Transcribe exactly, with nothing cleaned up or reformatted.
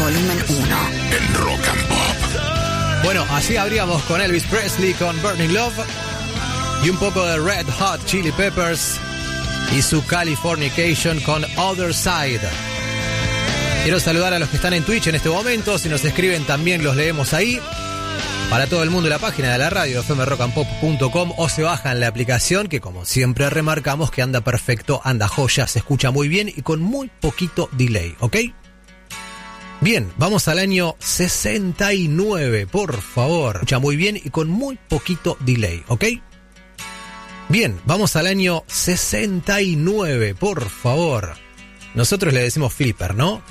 volumen uno. En Rock and Pop. Bueno, así abríamos con Elvis Presley con Burning Love y un poco de Red Hot Chili Peppers y su Californication con Other Side. Quiero saludar a los que están en Twitch en este momento. Si nos escriben también los leemos ahí. Para todo el mundo, la página de la radio, f m rock and pop punto com, o se bajan la aplicación que, como siempre remarcamos, que anda perfecto, anda joya, se escucha muy bien y con muy poquito delay, ¿ok? Bien, vamos al año sesenta y nueve, por favor. Escucha muy bien y con muy poquito delay, ¿ok? Bien, vamos al año sesenta y nueve, por favor. Nosotros le decimos flipper, ¿no?